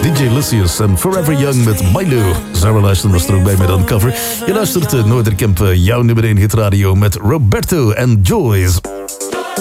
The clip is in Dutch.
DJ Lucius en Forever Young met Milo. Zara luistert was er ook bij met Uncover. Je luistert Noorderkamp, jouw nummer 1 hitradio met Roberto en Joyce.